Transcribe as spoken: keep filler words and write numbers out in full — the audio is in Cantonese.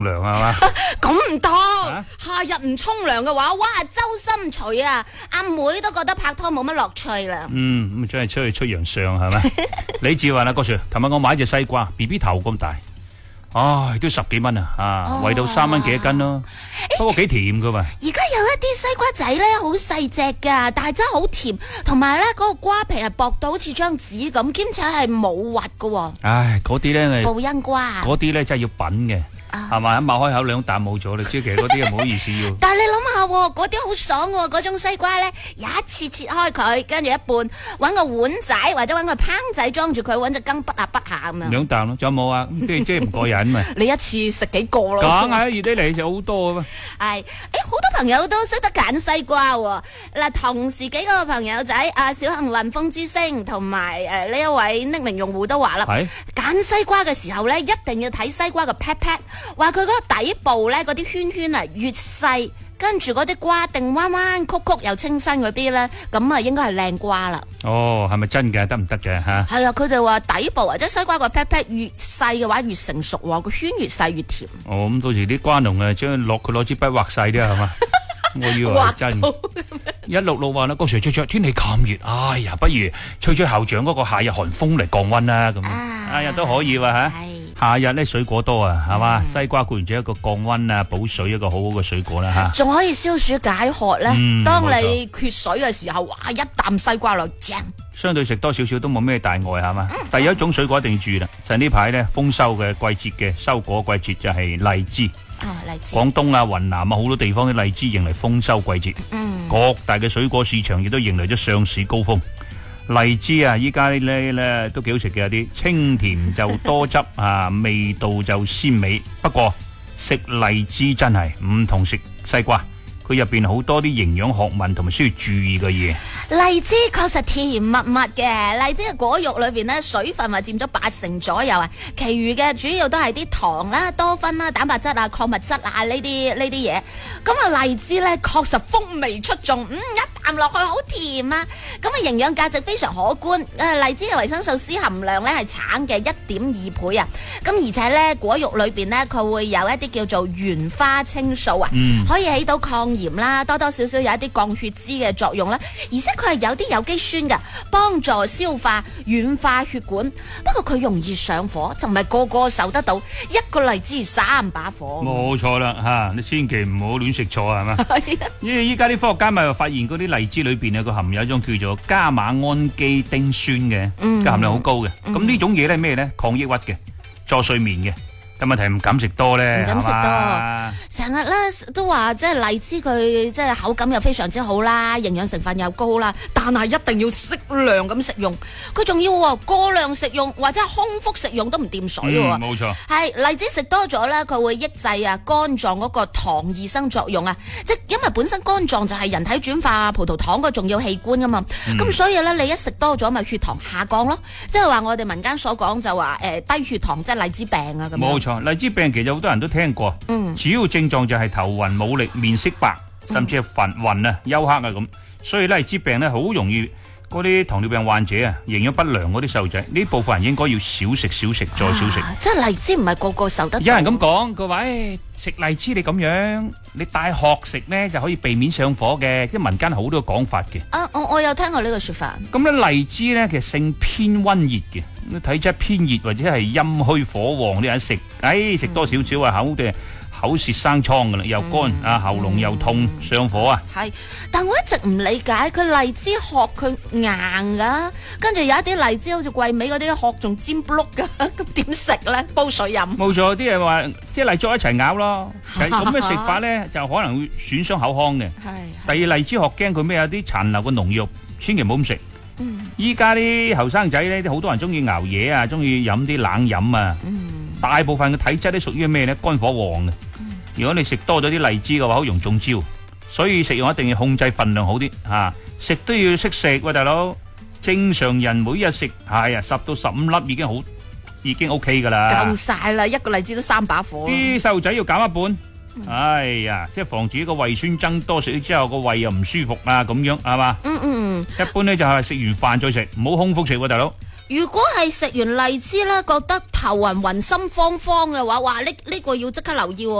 涼係嘛？ 咁唔得， 啊夏日唔沖涼嘅話，哇，周身除啊！阿妹都覺得拍拖冇乜樂趣啦。 嗯，咁真係出去出洋相係咪？李志雲啊，郭 Sir，琴日我買隻西瓜 ，B B 頭咁大，唉，都十幾蚊啊，啊，為到三蚊幾一斤咯，不過幾甜噶嘛。 而家有一啲西瓜仔咧，好細隻噶，但係真係好甜，同埋咧嗰個瓜皮係薄到好似張紙咁，兼且係冇核噶。 唉，嗰啲咧， 布恩瓜， 嗰啲咧真係要品嘅。係咪？一擘開口兩啖冇咗啦，即係其實嗰啲又唔好意思要。 但係你諗下，嗰啲好爽喎，嗰種西瓜咧，一次切開佢，跟住一半，搵個碗仔或者搵個烹仔裝住佢，搵隻羹滗下滗下咁樣。 兩啖咯，仲有冇啊？即係即係唔過癮咪？ 你一次食幾個咯？ 梗係熱得嚟就好多啊！ 係，誒，好多朋友都識得揀西瓜喎。嗱，同時幾個朋友仔，阿小幸運風之星同埋誒呢一位匿名用戶都話啦，揀西瓜嘅時候咧，一定要睇西瓜嘅 pat pat。話佢嗰個底部咧，嗰啲圈圈啊越細，跟住嗰啲瓜定彎彎曲曲又清新嗰啲咧，咁啊應該係靚瓜啦。 哦，係咪真嘅？得唔得嘅吓？ 係啊，佢哋話底部或者西瓜個 pat pat 越細嘅話越成熟，個圈越細越甜。 哦，咁到時啲瓜農啊，將落佢攞支筆畫細啲係嘛？我以為係真。一六六話啦，郭 Sir 卓卓天氣咁熱，哎呀，不如吹吹校長嗰個夏日寒風嚟降溫啦咁。哎呀，都可以喎吓。夏日咧水果多啊，係嘛？西瓜固然之一個降溫啊、補水一個好好嘅水果啦吓。 仲可以消暑解渴咧。 嗯， 當你缺水嘅時候，哇，一啖西瓜落正。 相對食多少少都冇咩大礙係嘛。第一種水果一定要注意啦，就係呢排咧豐收嘅季節嘅收果季節就係荔枝。 哦，荔枝。 廣東啊、雲南啊好多地方嘅荔枝迎嚟豐收季節。嗯。各大嘅水果市場亦都迎嚟咗上市高峰。荔枝啊，依家咧咧都幾好食嘅，有啲清甜就多汁啊，味道就鮮美。不過食荔枝真係唔同食西瓜，佢入邊好多啲營養學問同埋需要注意嘅嘢。 荔枝確實甜蜜蜜嘅，荔枝嘅果肉裏邊咧水分話佔咗八成左右啊，其餘嘅主要都係啲糖啦、多酚啦、蛋白質啊、礦物質啊呢啲呢啲嘢。咁啊荔枝咧確實風味出眾，嗯一啖落去好甜啊！咁啊營養價值非常可觀，誒荔枝嘅維生素 C 含量咧係橙嘅一點二倍啊！咁而且咧果肉裏邊咧佢會有一啲叫做原花青素啊，嗯、可以起到抗炎啦，多多少少有一啲降血脂嘅作用啦，而且佢係有啲有機酸嘅，幫助消化、軟化血管。不過佢容易上火，就唔係個個受得到。一個荔枝三把火。 冇錯啦嚇，你千祈唔好亂食錯係嘛？因為依家啲科學家咪發現嗰啲荔枝裏邊有個含有一種叫做伽馬氨基丁酸嘅，嗯、含量好高嘅。咁、嗯、呢種嘢咧咩咧？抗抑鬱嘅，助睡眠嘅。但問題唔敢食多咧， 唔敢食多，成日咧都話即係荔枝佢即係口感又非常之好啦，營養成分又高啦，但係一定要適量咁食用。佢仲要過量食用或者係空腹食用都唔掂水喎。 冇錯， 係荔枝食多咗咧，佢會抑制啊肝臟嗰個糖異生作用啊，即係因為本身肝臟就係人體轉化葡萄糖個重要器官噶嘛，咁、嗯、所以咧你一食多咗咪血糖下降咯，即係話我哋民間所講就話誒、呃、低血糖即係荔枝病啊咁樣。冇錯。 荔枝病其實好多人都聽過，嗯、主要症狀就係頭暈冇力、面色白，甚至係暈暈啊、休克啊咁。所以荔枝病咧好容易嗰啲糖尿病患者啊、營養不良嗰啲細路仔，呢部分人應該要少食少食再少食。 啊、即係荔枝唔係個個受得到。 有人咁講，佢話誒食荔枝你咁樣，你帶殼食咧就可以避免上火嘅，啲民間好多講法嘅。 啊，我我有聽過呢個說法。 咁咧荔枝咧其實性偏溫熱嘅。體質偏熱或者係陰虛火旺啲人食，哎食多少少啊口嘅口舌生瘡噶啦，又乾啊喉嚨又痛上火啊。係， 但我一直唔理解佢荔枝殼佢硬噶，跟住有一啲荔枝好似桂味嗰啲殼仲尖碌噶，咁點食咧？煲水飲。冇錯，啲人話即係荔竹一齊咬咯，咁嘅食法咧就可能會損傷口腔嘅。係。第二荔枝殼驚佢咩有啲殘留嘅農藥，千祈唔好咁食。依家啲後生仔咧，好多人中意熬夜啊，中意飲啲冷飲啊。嗯、大部分嘅體質都屬於咩咧？肝火旺嘅。嗯、如果你食多咗啲荔枝嘅話，好容易中招。所以食用一定要控制份量好啲吓，食、啊、都要識食喂，大佬。正常人每日食係啊十到十五粒已經好，已經 OK 噶啦。 夠晒啦，一個荔枝都三把火。 啲細路仔要減一半。嗯、哎呀，即係防止個胃酸增多，食咗之後個胃又唔舒服啊，咁樣係嘛？嗯嗯。一般咧就係食完飯再食，唔好空腹食喎，大佬。 如果係食完荔枝咧，覺得頭暈暈、心慌慌嘅話，哇！呢呢、呢個要即刻留意喎。